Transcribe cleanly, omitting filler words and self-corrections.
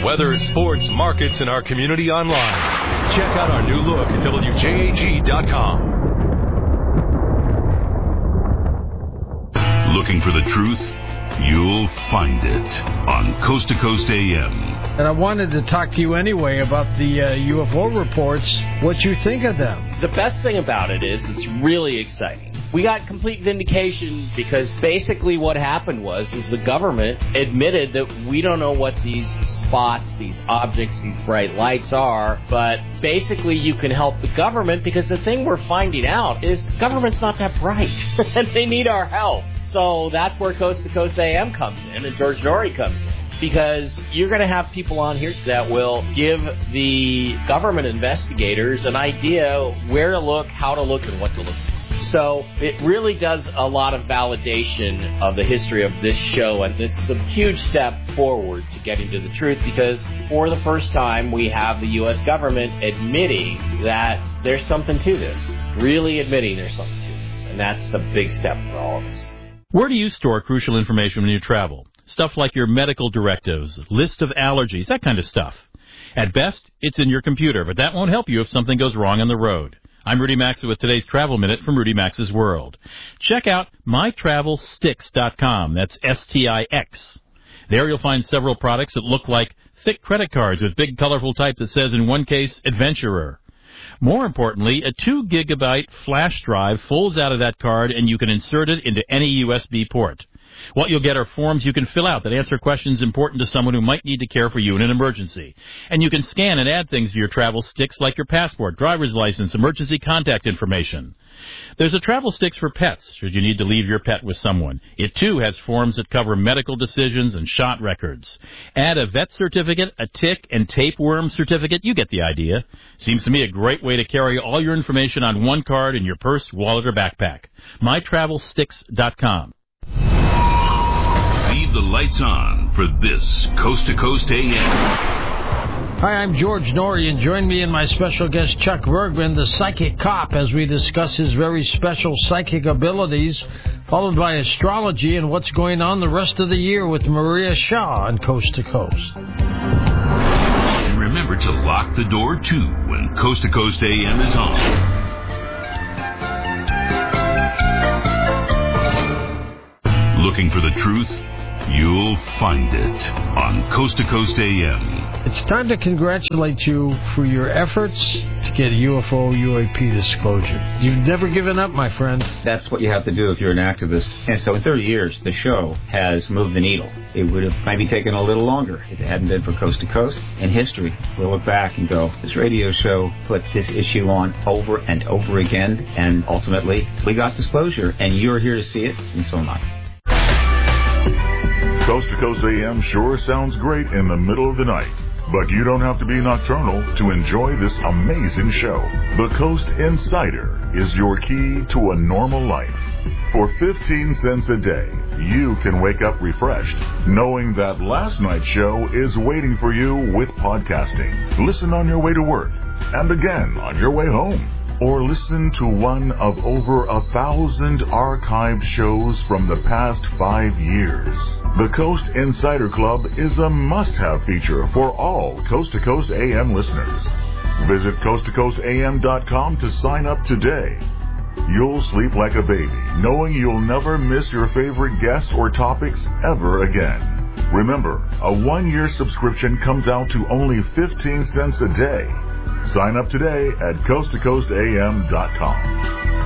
weather, sports, markets, and our community online. Check out our new look at WJAG.com. Looking for the truth? You'll find it on Coast to Coast AM. And I wanted to talk to you anyway about the UFO reports, what you think of them. The best thing about it is it's really exciting. We got complete vindication because basically what happened was the government admitted that we don't know what these spots, these objects, these bright lights are, but basically you can help the government because the thing we're finding out is government's not that bright and they need our help. So that's where Coast to Coast AM comes in and George Noory comes in. Because you're going to have people on here that will give the government investigators an idea where to look, how to look, and what to look for. So it really does a lot of validation of the history of this show, and this is a huge step forward to getting to the truth because for the first time we have the U.S. government admitting that there's something to this, really admitting there's something to this, and that's a big step for all of us. Where do you store crucial information when you travel? Stuff like your medical directives, list of allergies, that kind of stuff. At best, it's in your computer, but that won't help you if something goes wrong on the road. I'm Rudy Maxa with today's Travel Minute from Rudy Maxa's World. Check out mytravelsticks.com. That's S-T-I-X. There you'll find several products that look like thick credit cards with big colorful type that says, in one case, Adventurer. More importantly, a 2-gigabyte flash drive folds out of that card and you can insert it into any USB port. What you'll get are forms you can fill out that answer questions important to someone who might need to care for you in an emergency. And you can scan and add things to your travel sticks like your passport, driver's license, emergency contact information. There's a travel sticks for pets, should you need to leave your pet with someone. It, too, has forms that cover medical decisions and shot records. Add a vet certificate, a tick, and tapeworm certificate. You get the idea. Seems to me a great way to carry all your information on one card in your purse, wallet, or backpack. mytravelsticks.com. Leave the lights on for this Coast to Coast AM. Hi, I'm George Noory, and join me and my special guest Chuck Bergman, the psychic cop, as we discuss his very special psychic abilities, followed by astrology and what's going on the rest of the year with Maria Shaw on Coast to Coast. And remember to lock the door, too, when Coast to Coast AM is on. Looking for the truth? You'll find it on Coast to Coast AM. It's time to congratulate you for your efforts to get UFO UAP disclosure. You've never given up, my friend. That's what you have to do if you're an activist. And so in 30 years, the show has moved the needle. It would have maybe taken a little longer if it hadn't been for Coast to Coast. In history, we'll look back and go, this radio show put this issue on over and over again, and ultimately, we got disclosure, and you're here to see it, and so am I. Coast to Coast AM sure sounds great in the middle of the night, but you don't have to be nocturnal to enjoy this amazing show. The Coast Insider is your key to a normal life. For 15 cents a day, you can wake up refreshed, knowing that last night's show is waiting for you with podcasting. Listen on your way to work, and again on your way home. Or listen to one of over 1,000 archived shows from the past 5 years. The Coast Insider Club is a must-have feature for all Coast to Coast AM listeners. Visit coasttocoastam.com to sign up today. You'll sleep like a baby, knowing you'll never miss your favorite guests or topics ever again. Remember, a 1-year subscription comes out to only 15 cents a day. Sign up today at coasttocoastam.com.